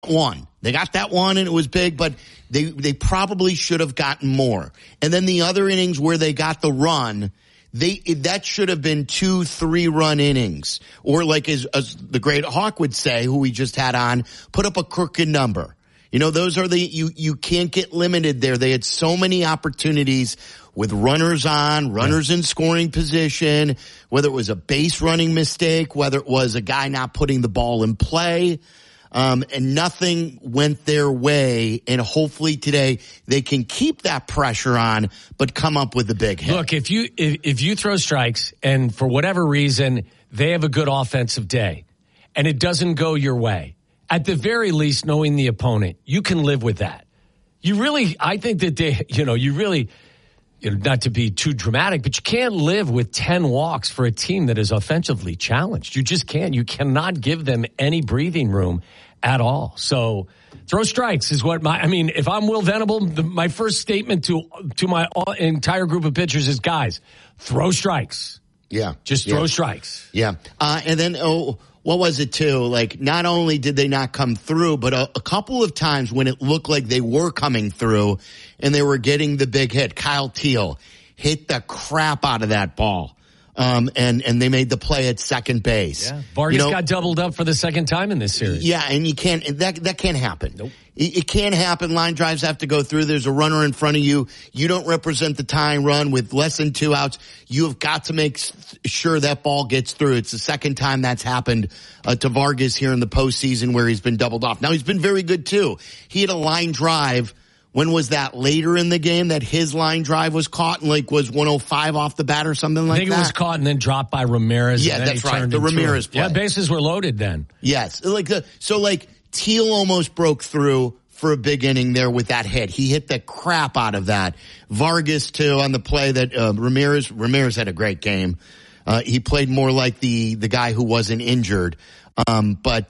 one. They got that one, and it was big, but they probably should have gotten more. And then the other innings where they got the run, that should have been 2-3 run innings. Or like as the great Hawk would say, who we just had on, put up a crooked number. You know, those are you can't get limited there. They had so many opportunities with runners on, runners in scoring position, whether it was a base running mistake, whether it was a guy not putting the ball in play. And nothing went their way, and hopefully today they can keep that pressure on, but come up with a big hit. Look, if you throw strikes, and for whatever reason they have a good offensive day, and it doesn't go your way, at the very least, knowing the opponent, you can live with that. I think that not to be too dramatic, but you can't live with 10 walks for a team that is offensively challenged. You just can't. You cannot give them any breathing room at all. So throw strikes is what if I'm Will Venable, my first statement to my entire group of pitchers is, guys, throw strikes. Yeah. Just throw strikes. Yeah. And then, what was it too? Like, not only did they not come through, but a couple of times when it looked like they were coming through and they were getting the big hit, Kyle Teel hit the crap out of that ball. And they made the play at second base. Yeah. Vargas got doubled up for the second time in this series. Yeah, and that can't happen. Nope. It can't happen. Line drives have to go through. There's a runner in front of you. You don't represent the tying run with less than 2 outs. You have got to make sure that ball gets through. It's the second time that's happened to Vargas here in the postseason where he's been doubled off. Now, he's been very good, too. He had a line drive. When was that? Later in the game that his line drive was caught and was 105 off the bat or something like that? I think it was caught and then dropped by Ramirez. Yeah, that's right. The Ramirez play. Yeah, bases were loaded then. Yes. Teel almost broke through for a big inning there with that hit. He hit the crap out of that. Vargas, too, on the play that Ramirez had a great game. He played more like the guy who wasn't injured. But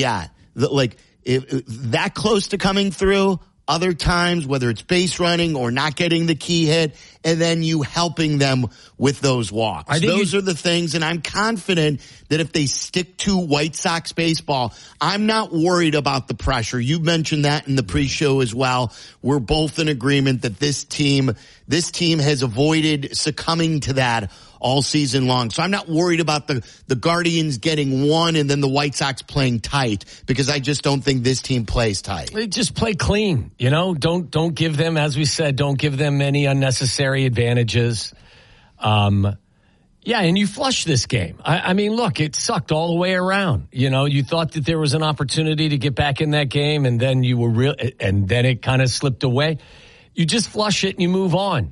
that close to coming through. Other times, whether it's base running or not getting the key hit, and then you helping them with those walks. Those are the things, and I'm confident that if they stick to White Sox baseball, I'm not worried about the pressure. You mentioned that in the pre-show as well. We're both in agreement that this team has avoided succumbing to that all season long. So I'm not worried about the Guardians getting one and then the White Sox playing tight, because I just don't think this team plays tight. They just play clean, Don't give them, as we said, don't give them any unnecessary advantages. And you flush this game. Look, it sucked all the way around. You thought that there was an opportunity to get back in that game, and then and then it kind of slipped away. You just flush it and you move on.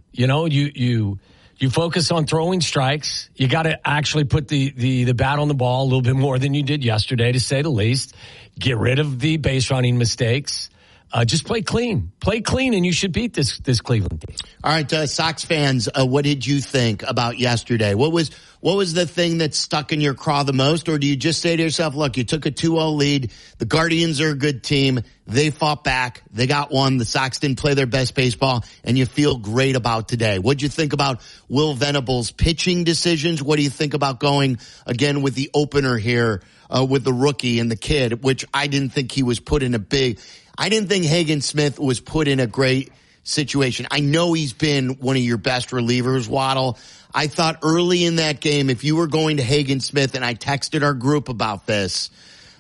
You focus on throwing strikes. You got to actually put the bat on the ball a little bit more than you did yesterday, to say the least. Get rid of the base running mistakes. Just play clean, and you should beat this Cleveland team. All right, Sox fans, what did you think about yesterday? What was the thing that stuck in your craw the most? Or do you just say to yourself, look, you took a 2-0 lead. The Guardians are a good team. They fought back. They got one. The Sox didn't play their best baseball, and you feel great about today. What'd you think about Will Venable's pitching decisions? What do you think about going again with the opener here with the rookie and the kid, which I didn't think he was put in I didn't think Hagen Smith was put in a great situation. I know he's been one of your best relievers, Waddle. I thought early in that game, if you were going to Hagen Smith, and I texted our group about this,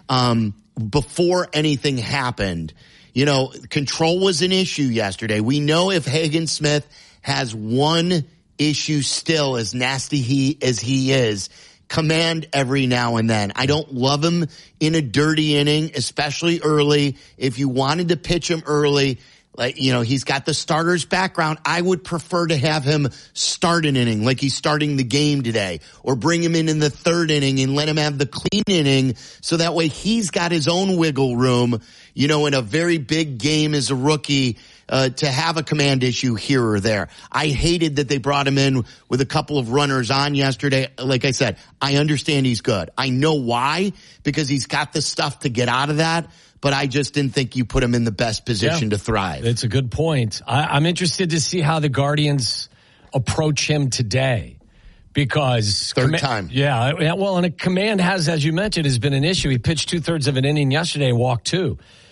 before anything happened, control was an issue yesterday. We know if Hagen Smith has one issue still, as nasty as he is, command every now and then. I don't love him in a dirty inning, especially early. If you wanted to pitch him early, he's got the starter's background. I would prefer to have him start an inning like he's starting the game today, or bring him in the third inning and let him have the clean inning, so that way he's got his own wiggle room, in a very big game as a rookie, to have a command issue here or there. I hated that they brought him in with a couple of runners on yesterday. Like I said, I understand he's good. I know why, because he's got the stuff to get out of that. But I just didn't think you put him in the best position to thrive. It's a good point. I'm interested to see how the Guardians approach him today, because third time. Yeah. Well, and a command has, as you mentioned, has been an issue. He pitched 2/3 of an inning yesterday and walked 2.